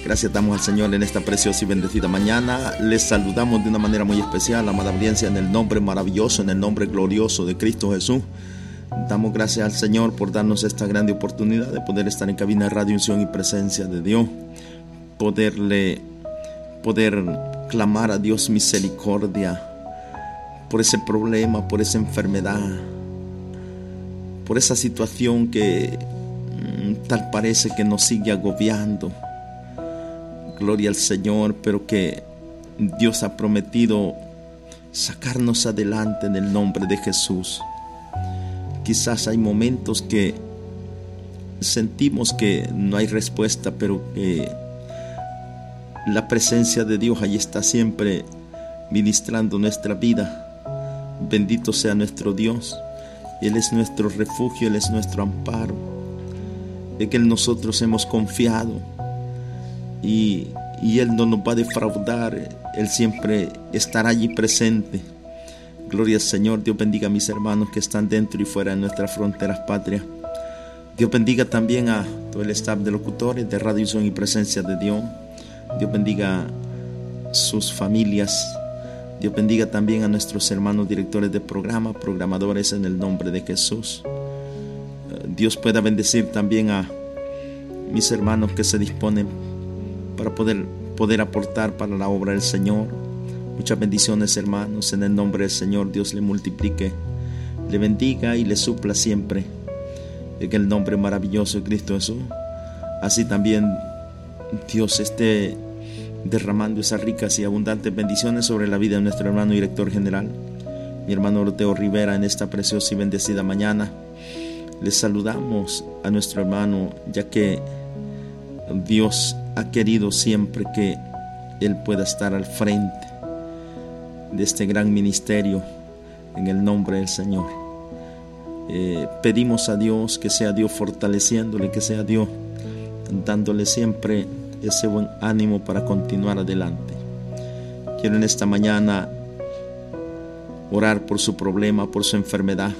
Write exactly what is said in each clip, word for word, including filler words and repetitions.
Gracias damos al Señor en esta preciosa y bendecida mañana. Les saludamos de una manera muy especial, amada audiencia, en el nombre maravilloso, en el nombre glorioso de Cristo Jesús. Damos gracias al Señor por darnos esta grande oportunidad de poder estar en cabina de radio, unción y presencia de Dios. Poderle, poder clamar a Dios misericordia por ese problema, por esa enfermedad, por esa situación que mm, tal parece que nos sigue agobiando. Gloria al Señor, pero que Dios ha prometido sacarnos adelante en el nombre de Jesús. Quizás hay momentos que sentimos que no hay respuesta, pero que la presencia de Dios ahí está siempre ministrando nuestra vida. Bendito sea nuestro Dios. Él es nuestro refugio, Él es nuestro amparo. En Él nosotros hemos confiado. Y, y Él no nos va a defraudar. Él siempre estará allí presente. Gloria al Señor. Dios bendiga a mis hermanos que están dentro y fuera de nuestras fronteras patrias. Dios bendiga también a todo el staff de locutores de Radio Unción y Presencia de Dios. Dios bendiga a sus familias. Dios bendiga también a nuestros hermanos directores de programa, programadores, en el nombre de Jesús. Dios pueda bendecir también a mis hermanos que se disponen para poder, poder aportar para la obra del Señor. Muchas bendiciones, hermanos, en el nombre del Señor. Dios le multiplique, le bendiga y le supla siempre, en el nombre maravilloso de Cristo Jesús. Así también Dios esté derramando esas ricas y abundantes bendiciones sobre la vida de nuestro hermano director general, mi hermano Orteo Rivera, en esta preciosa y bendecida mañana. Les saludamos a nuestro hermano, ya que Dios ha querido siempre que Él pueda estar al frente de este gran ministerio, en el nombre del Señor. Eh, pedimos a Dios que sea Dios fortaleciéndole, que sea Dios dándole siempre ese buen ánimo para continuar adelante. Quiero en esta mañana orar por su problema, por su enfermedad.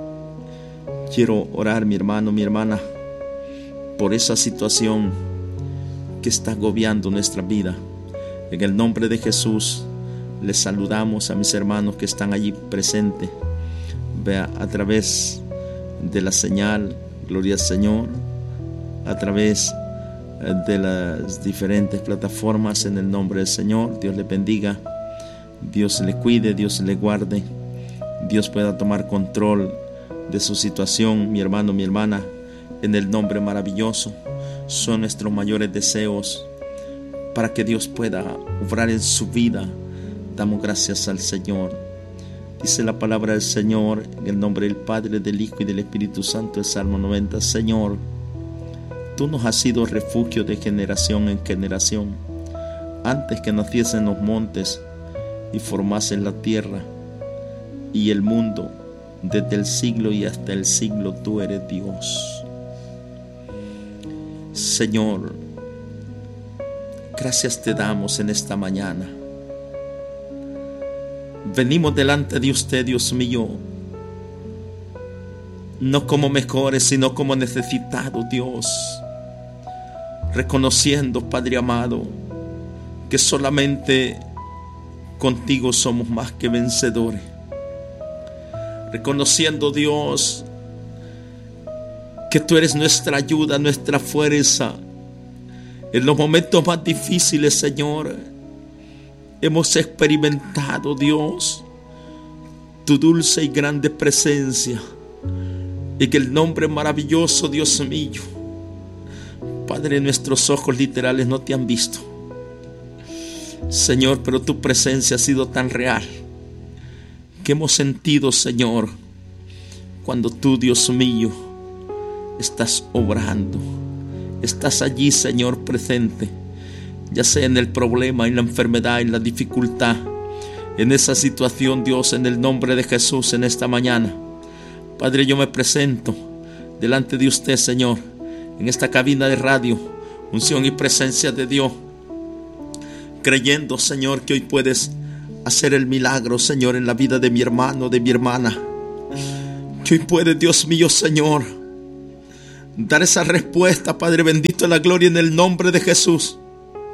Quiero orar, mi hermano, mi hermana, por esa situación que está agobiando nuestra vida. En el nombre de Jesús les saludamos a mis hermanos que están allí presentes. Vea, a través de la señal, gloria al Señor, a través de las diferentes plataformas, en el nombre del Señor. Dios le bendiga, Dios le cuide, Dios le guarde, Dios pueda tomar control de su situación, mi hermano, mi hermana, en el nombre maravilloso. Son nuestros mayores deseos para que Dios pueda obrar en su vida. Damos gracias al Señor. Dice la palabra del Señor, en el nombre del Padre, del Hijo y del Espíritu Santo, el Salmo noventa. Señor, Tú nos has sido refugio de generación en generación. Antes que naciesen los montes y formasen la tierra y el mundo, desde el siglo y hasta el siglo, Tú eres Dios. Señor, gracias te damos en esta mañana. Venimos delante de usted, Dios mío, no como mejores, sino como necesitados, Dios. Reconociendo, Padre amado, que solamente contigo somos más que vencedores. Reconociendo, Dios, que Tú eres nuestra ayuda, nuestra fuerza. En los momentos más difíciles, Señor, hemos experimentado, Dios, Tu dulce y grande presencia. Y que el nombre maravilloso, Dios mío, Padre, nuestros ojos literales no te han visto, Señor, pero Tu presencia ha sido tan real que hemos sentido, Señor, cuando Tú, Dios mío, estás obrando. Estás allí, Señor, presente, ya sea en el problema, en la enfermedad, en la dificultad, en esa situación, Dios, en el nombre de Jesús, en esta mañana. Padre, yo me presento delante de usted, Señor, en esta cabina de radio, unción y presencia de Dios, creyendo, Señor, que hoy puedes hacer el milagro, Señor, en la vida de mi hermano, de mi hermana. Que hoy puedes, Dios mío, Señor, dar esa respuesta, Padre bendito, en la gloria, en el nombre de Jesús.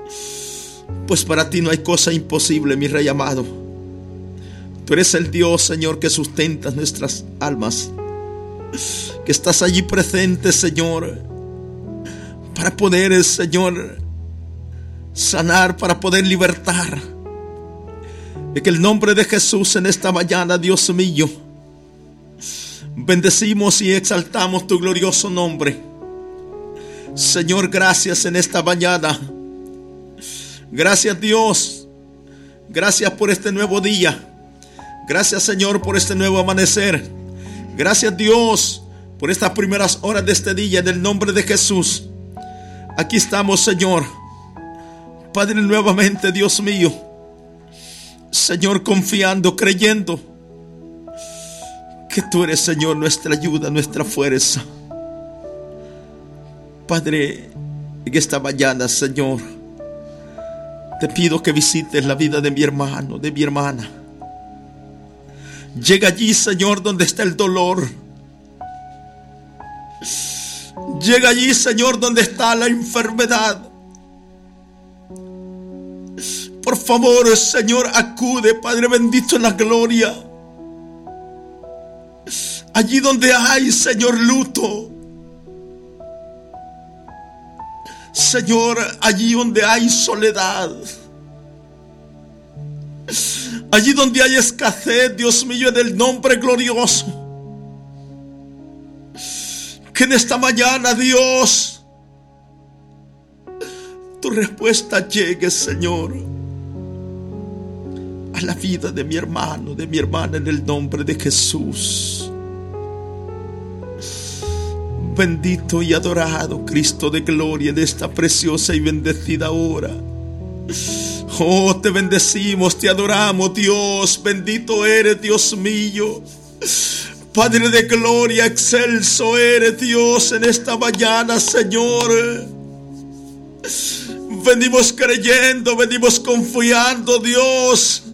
pues para ti no hay cosa imposible, mi Rey amado. Tú eres el Dios, Señor, que sustenta nuestras almas, que estás allí presente, Señor, para poder, Señor, sanar, para poder libertar. En el nombre de Jesús, en esta mañana, Dios mío, bendecimos y exaltamos tu glorioso nombre. Señor, gracias en esta mañana. Gracias, Dios. Gracias por este nuevo día. Gracias, Señor, por este nuevo amanecer. Gracias, Dios, por estas primeras horas de este día, en el nombre de Jesús. Aquí estamos, Señor. Padre, nuevamente, Dios mío, Señor, confiando, creyendo que tú eres, Señor, nuestra ayuda, nuestra fuerza. Padre, en esta mañana, Señor, te pido que visites la vida de mi hermano, de mi hermana. Llega allí, Señor, donde está el dolor. Llega allí, Señor, donde está la enfermedad. Por favor, Señor, acude, Padre bendito, en la gloria. Allí donde hay, Señor, luto. Señor, allí donde hay soledad. Allí donde hay escasez, Dios mío, en el nombre glorioso. Que en esta mañana, Dios, tu respuesta llegue, Señor, a la vida de mi hermano, de mi hermana, en el nombre de Jesús. Bendito y adorado Cristo de gloria, en esta preciosa y bendecida hora. Oh, te bendecimos, te adoramos, Dios. Bendito eres, Dios mío. Padre de gloria, excelso eres, Dios, en esta mañana, Señor. Venimos creyendo, venimos confiando, Dios,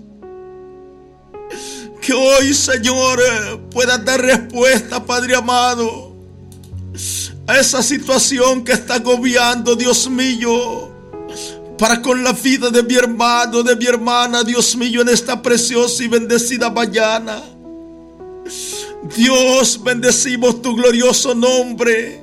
que hoy, Señor, puedas dar respuesta, Padre amado, a esa situación que está agobiando, Dios mío, para con la vida de mi hermano, de mi hermana, Dios mío, en esta preciosa y bendecida mañana. Dios, bendecimos tu glorioso nombre.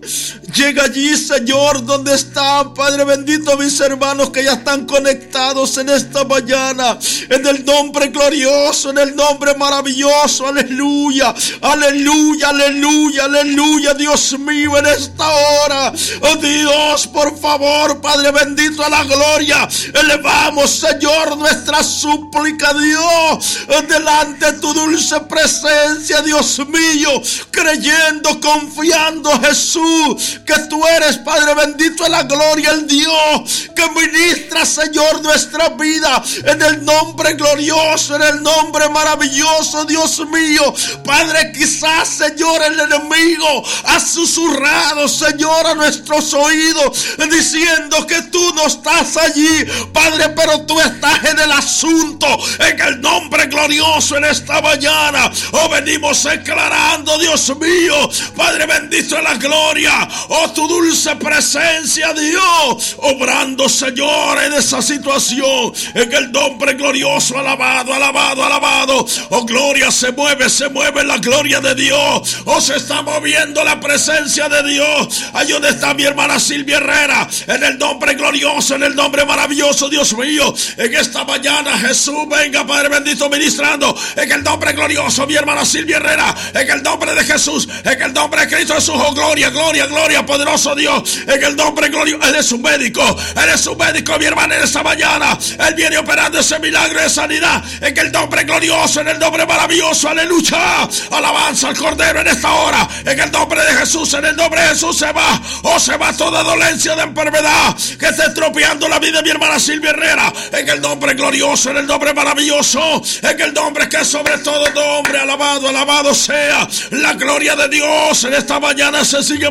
Llega allí, Señor, donde están, Padre bendito, mis hermanos que ya están conectados en esta mañana, en el nombre glorioso, en el nombre maravilloso. Aleluya, aleluya, aleluya, aleluya, Dios mío, en esta hora. Oh Dios, por favor, Padre bendito, a la gloria, elevamos, Señor, nuestra súplica, Dios, delante de tu dulce presencia, Dios mío, creyendo, confiando, Jesús, que tú eres, Padre bendito, en la gloria, el Dios que ministra, Señor, nuestra vida, en el nombre glorioso, en el nombre maravilloso, Dios mío. Padre, quizás, Señor, el enemigo ha susurrado, Señor, a nuestros oídos, diciendo que tú no estás allí, Padre, pero tú estás en el asunto, en el nombre glorioso, en esta mañana. Oh, venimos declarando, Dios mío, Padre bendito, en la gloria, oh, tu dulce presencia, Dios, obrando, Señor, en esa situación, en el nombre glorioso. Alabado, alabado, alabado. Oh, gloria, se mueve, se mueve la gloria de Dios. Oh, se está moviendo la presencia de Dios. Ahí donde está mi hermana Silvia Herrera, en el nombre glorioso, en el nombre maravilloso, Dios mío, en esta mañana, Jesús, venga, Padre bendito, ministrando, en el nombre glorioso, mi hermana Silvia Herrera, en el nombre de Jesús, en el nombre de Cristo Jesús. Oh, gloria, gloria, gloria, poderoso Dios, en el nombre glorioso. Él es un médico, Él es un médico, mi hermana, en esta mañana. Él viene operando ese milagro de sanidad, en el nombre glorioso, en el nombre maravilloso, aleluya. Alabanza al Cordero en esta hora, en el nombre de Jesús, en el nombre de Jesús se va, oh, se va toda dolencia de enfermedad que está estropeando la vida de mi hermana Silvia Herrera, en el nombre glorioso, en el nombre maravilloso, en el nombre que sobre todo nombre. Alabado, alabado sea la gloria de Dios. En esta mañana se sigue moviendo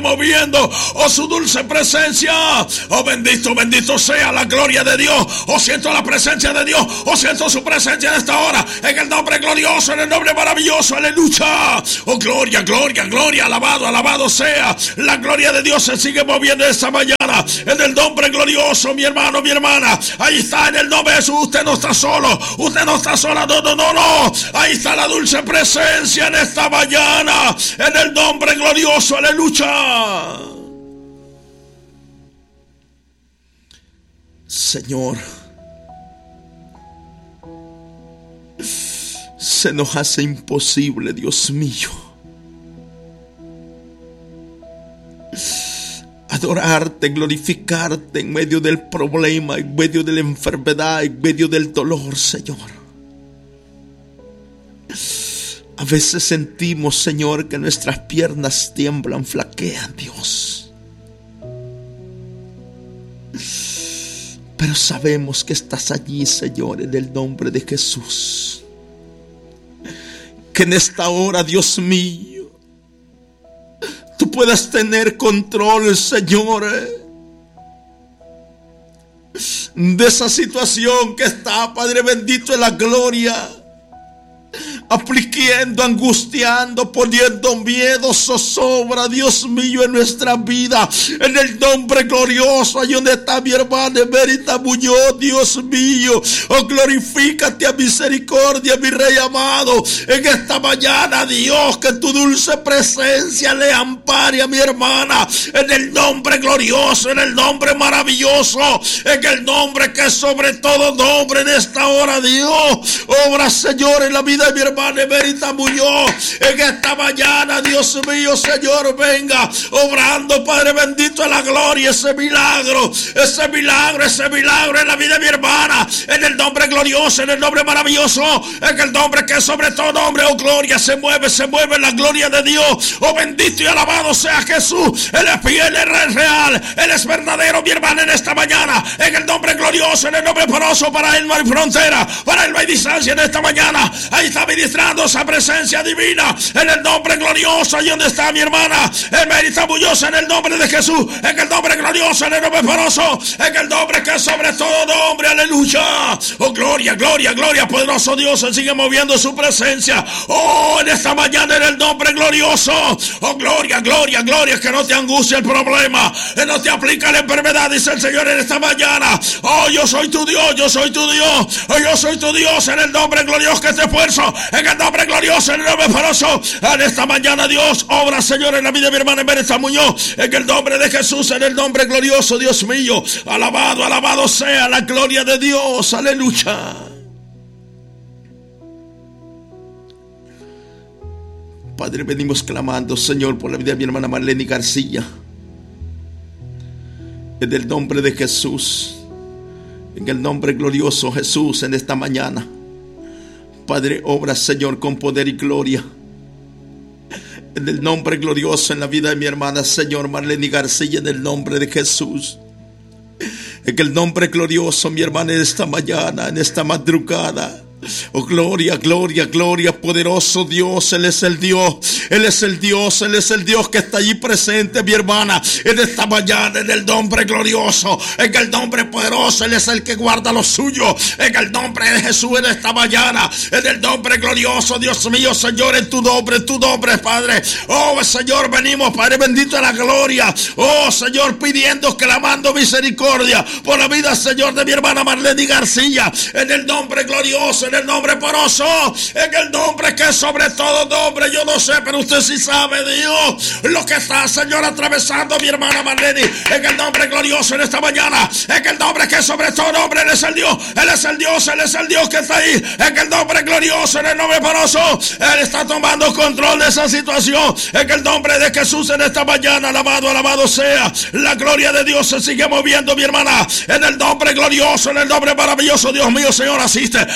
moviendo. Oh, su dulce presencia. Oh, bendito, bendito sea la gloria de Dios. Oh, siento la presencia de Dios. Oh, siento su presencia en esta hora. En el nombre glorioso, en el nombre maravilloso. Aleluya. Oh, gloria, gloria, gloria. Alabado, alabado sea. La gloria de Dios se sigue moviendo esta mañana. En el nombre glorioso, mi hermano, mi hermana. Ahí está, en el nombre de Jesús. Usted no está solo. Usted no está sola. No, no, no, no. Ahí está la dulce presencia en esta mañana. En el nombre glorioso. Aleluya. Señor, se nos hace imposible, Dios mío, adorarte, glorificarte en medio del problema, en medio de la enfermedad, en medio del dolor, Señor. A veces sentimos, Señor, que nuestras piernas tiemblan, flaquean, Dios. Pero sabemos que estás allí, Señor, en el nombre de Jesús. Que en esta hora, Dios mío, tú puedas tener control, Señor, de esa situación que está, Padre bendito, en la gloria, afligiendo, angustiando, poniendo miedo, zozobra, Dios mío, en nuestra vida. En el nombre glorioso, ahí donde está mi hermana Emerita Muñoz, Dios mío. Oh, glorifícate a misericordia, mi Rey amado. En esta mañana, Dios, que tu dulce presencia le ampare a mi hermana. En el nombre glorioso, en el nombre maravilloso, en el nombre que sobre todo nombre en esta hora, Dios. Obra, Señor, en la vida de mi hermana Emerita Muñoz, en esta mañana, Dios mío, Señor, venga obrando, Padre bendito, en la gloria, ese milagro, ese milagro, ese milagro en la vida de mi hermana, en el nombre glorioso, en el nombre maravilloso, en el nombre que sobre todo nombre, oh gloria, se mueve, se mueve en la gloria de Dios. Oh, bendito y alabado sea Jesús. Él es fiel, Él es real, Él es verdadero, mi hermana, en esta mañana, en el nombre glorioso, en el nombre poderoso. Para Él no hay frontera, para Él no hay distancia en esta mañana. Ahí está ministrando esa presencia divina, en el nombre glorioso, ahí donde está mi hermana Emerita Muñoz, en el nombre de Jesús, en el nombre glorioso, en el nombre poderoso, en el nombre que sobre todo nombre, aleluya. Oh, gloria, gloria, gloria, poderoso Dios, Él sigue moviendo su presencia. Oh, en esta mañana, en el nombre glorioso. Oh, gloria, gloria, gloria, que no te angustia el problema, que no te aplica la enfermedad, dice el Señor en esta mañana. Oh, yo soy tu Dios, yo soy tu Dios, oh, yo soy tu Dios, en el nombre glorioso que te esfuerzo, en el nombre glorioso, en el nombre poderoso. En esta mañana, Dios, obra, Señor, en la vida de mi hermana Emerita Muñoz, en el nombre de Jesús, en el nombre glorioso, Dios mío. Alabado, alabado sea la gloria de Dios, aleluya. Padre, venimos clamando, Señor, por la vida de mi hermana Marlene García, en el nombre de Jesús, en el nombre glorioso Jesús, en esta mañana. Padre, obra, Señor, con poder y gloria, en el nombre glorioso, en la vida de mi hermana, Señor, Marlene García, en el nombre de Jesús. En el nombre glorioso, mi hermana, en esta mañana, en esta madrugada. Oh, gloria, gloria, gloria, poderoso Dios. Él es el Dios, Él es el Dios, Él es el Dios que está allí presente, mi hermana, en esta mañana, en el nombre glorioso, en el nombre poderoso. Él es el que guarda lo suyo, en el nombre de Jesús, en esta mañana, en el nombre glorioso, Dios mío, Señor, en tu nombre, en tu nombre, Padre. Oh, Señor, venimos, Padre bendito, en la gloria. Oh, Señor, pidiendo, clamando misericordia por la vida, Señor, de mi hermana Marlene García, en el nombre glorioso, en el nombre poroso, en el nombre que sobre todo nombre. Yo no sé, pero usted sí sabe, Dios, lo que está, Señor, atravesando mi hermana Marlene, en el nombre glorioso en esta mañana, en el nombre que sobre todo nombre. Él es el Dios, Él es el Dios, Él es el Dios que está ahí, en el nombre glorioso, en el nombre poroso. Él está tomando control de esa situación, en el nombre de Jesús en esta mañana. Alabado, alabado sea la gloria de Dios. Se sigue moviendo, mi hermana, en el nombre glorioso, en el nombre maravilloso. Dios mío, Señor, asiste, asiste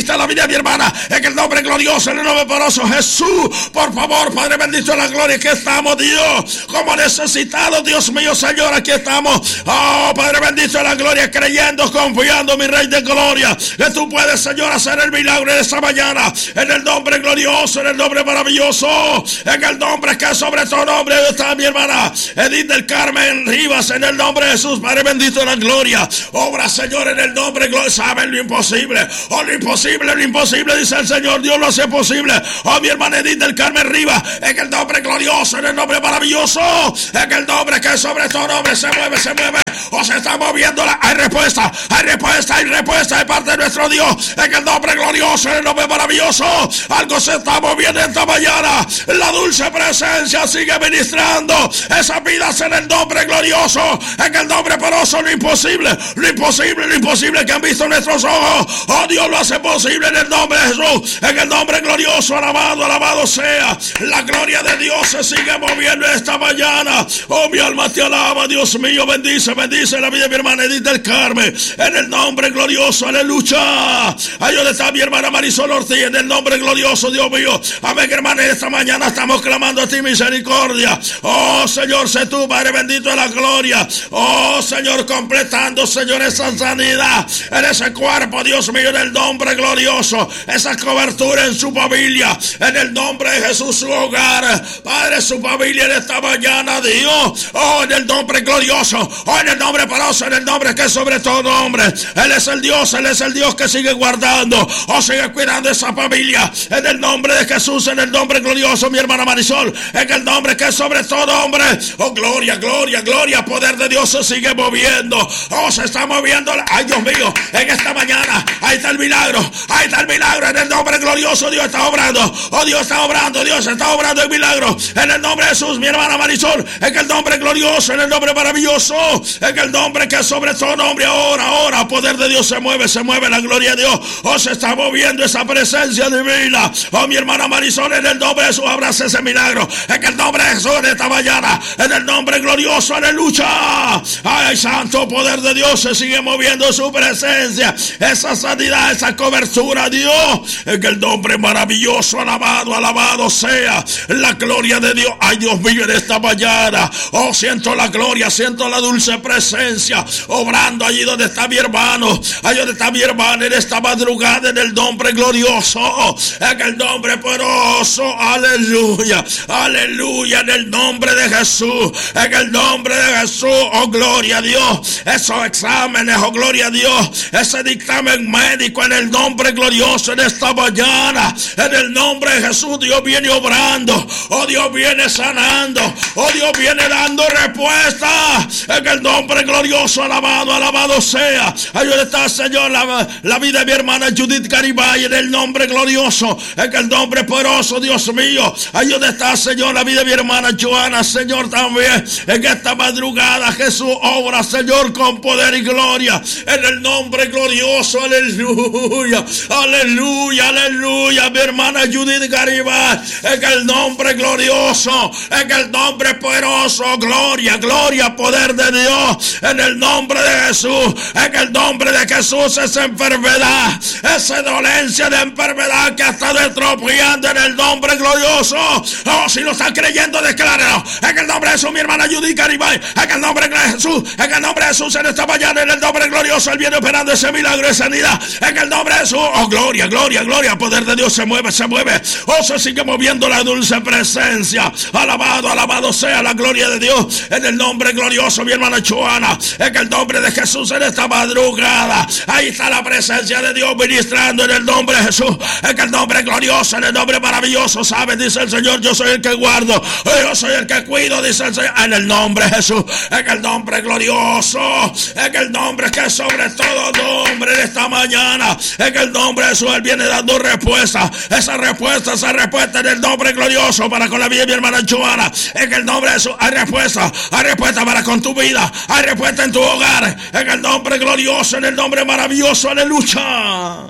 Bendice la vida de mi hermana en el nombre glorioso, en el nombre poderoso Jesús. Por favor, Padre bendito, la gloria que estamos, Dios, como necesitados, Dios mío, Señor, aquí estamos. Oh, Padre bendito, la gloria, creyendo, confiando, mi Rey de gloria, que tú puedes, Señor, hacer el milagro de esta mañana, en el nombre glorioso, en el nombre maravilloso, en el nombre que sobre todo nombre está mi hermana Edith del Carmen Rivas, en el nombre de Jesús, Padre bendito de la gloria. Obra, Señor, en el nombre glorioso. Saben lo imposible, oh, lo imposible, lo imposible, dice el Señor, Dios lo hace posible. Oh, mi hermana Edith del Carmen Rivas, en el nombre glorioso, en el nombre maravilloso, en el nombre que sobre todo nombre se mueve, se mueve, o se está moviendo. La... hay respuesta, hay respuesta, hay respuesta de parte de nuestro Dios, en el nombre glorioso, en el nombre maravilloso. Algo se está moviendo esta mañana. La dulce presencia sigue ministrando esas vidas en el nombre glorioso, en el nombre poderoso. Lo imposible, lo imposible, lo imposible que han visto nuestros ojos, oh, Dios lo hace posible en el nombre de Jesús, en el nombre glorioso. Alabado, alabado sea. La gloria de Dios se sigue moviendo esta mañana. Oh, mi alma te alaba, Dios mío. Bendice, bendice la vida de mi hermana Edith del Carmen, en el nombre glorioso. Aleluya. Ahí donde está mi hermana Marisol Ortiz, en el nombre glorioso, Dios mío. Amén, hermana. Esta mañana estamos clamando a ti misericordia. Oh, Señor, sé tú, Padre bendito de la gloria. Oh, Señor, completando, Señor, esa sanidad en ese cuerpo, Dios mío, en el nombre glorioso. Esa cobertura en su familia, en el nombre de Jesús, su hogar, Padre, su familia en esta mañana, Dios. Oh, en el nombre glorioso, oh, en el nombre poderoso, en el nombre que es sobre todo nombre. Él es el Dios, Él es el Dios que sigue guardando, oh, sigue cuidando esa familia, en el nombre de Jesús, en el nombre glorioso, mi hermana Marisol, en el nombre que es sobre todo nombre. Oh, gloria, gloria, gloria, poder de Dios se sigue moviendo. Oh, se está moviendo. Ay, Dios mío, en esta mañana, ahí está el milagro, ahí está el milagro, en el nombre glorioso. Dios está obrando, oh, Dios está obrando, Dios está obrando el milagro, en el nombre de Jesús, mi hermana Marisol, en el nombre glorioso, en el nombre maravilloso, en el nombre que es sobre todo nombre. Ahora, ahora, poder de Dios se mueve, se mueve la gloria de Dios. Oh, se está moviendo esa presencia divina. Oh, mi hermana Marisol, en el nombre de Jesús, abraza ese milagro, en el nombre de Jesús, en esta mañana, en el nombre glorioso, aleluya. Ay, santo poder de Dios, se sigue moviendo su presencia, esa sanidad, esa cobertura, Dios, en el nombre maravilloso. Alabado, alabado sea la gloria de Dios. Ay, Dios mío, en esta mañana, oh, siento la gloria, siento la dulce presencia obrando allí donde está mi hermano, allí donde está mi hermana en esta madrugada, en el nombre glorioso, en el nombre poderoso. Aleluya, aleluya, en el nombre de Jesús, en el nombre de Jesús. Oh, gloria a Dios. Esos exámenes, oh, gloria a Dios, ese dictamen médico, en el nombre glorioso, en esta mañana, en el nombre de Jesús, Dios viene obrando, oh, Dios viene sanando, oh, Dios viene dando respuesta, en el nombre glorioso. Alabado, alabado sea. Ahí donde está, Señor, la, la vida de mi hermana Judith Garibay, en el nombre glorioso, en el nombre poderoso, Dios mío. Ahí donde está, Señor, la vida de mi hermana Joana, Señor, también en esta madrugada, Jesús obra, Señor, con poder y gloria, en el nombre glorioso. Aleluya, aleluya, aleluya, mi hermana Judith Garibay, en el nombre glorioso, en el nombre poderoso. Gloria, gloria, poder de Dios, en el nombre de Jesús, en el nombre de Jesús. Esa enfermedad, esa dolencia de enfermedad que está estropeando, en el nombre glorioso. Oh, si lo está creyendo, declárelo, en el nombre de Jesús, mi hermana Judith Garibay, en el nombre de Jesús, en el nombre de Jesús, en esta mañana, en el nombre glorioso, Él viene operando ese milagro de sanidad, en el nombre de Jesús. Oh, gloria, gloria, gloria, poder de Dios se mueve, se mueve, oh, se sigue moviendo la dulce presencia. Alabado, alabado sea la gloria de Dios, en el nombre glorioso, mi hermana Joana, en el nombre de Jesús, en esta madrugada, ahí está la presencia de Dios ministrando, en el nombre de Jesús, en el nombre glorioso, en el nombre maravilloso. ¿Sabes? Dice el Señor, yo soy el que guardo, yo soy el que cuido, dice el Señor, en el nombre de Jesús, en el nombre glorioso, en el nombre que es sobre todo nombre, de esta mañana, en el nombre de Jesús. Él viene dando respuesta, esa respuesta, esa respuesta, en el nombre glorioso, para con la vida de mi hermana Joana, en el nombre de Jesús. Hay respuesta, hay respuesta para con tu vida, hay respuesta en tu hogar, en el nombre glorioso, en el nombre maravilloso. Aleluya.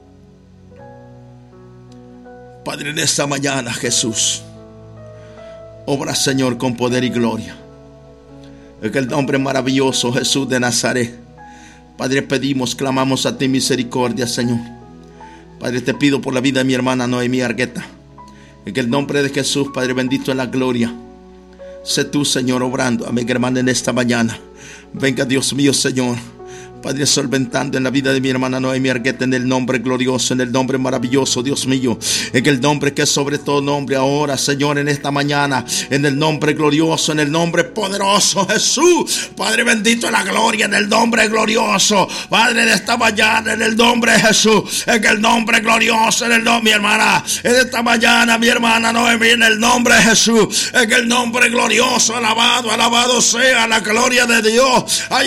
Padre, en esta mañana, Jesús, obra, Señor, con poder y gloria, en el nombre maravilloso, Jesús de Nazaret. Padre, pedimos, clamamos a ti misericordia, Señor. Padre, te pido por la vida de mi hermana Noemí Argueta. En el nombre de Jesús, Padre bendito en la gloria. Sé tú, Señor, obrando a mi hermana en esta mañana. Venga, Dios mío, Señor. Padre, solventando en la vida de mi hermana Noemí Argueta, en el nombre glorioso, en el nombre maravilloso, Dios mío, en el nombre que es sobre todo nombre ahora, Señor, en esta mañana, en el nombre glorioso, en el nombre poderoso, Jesús, Padre bendito en la gloria, en el nombre glorioso, Padre de esta mañana, en el nombre de Jesús, en el nombre glorioso, en el nombre, mi hermana, en esta mañana, mi hermana Noemí, en el nombre de Jesús, en el nombre glorioso, alabado, alabado sea la gloria de Dios. Ay,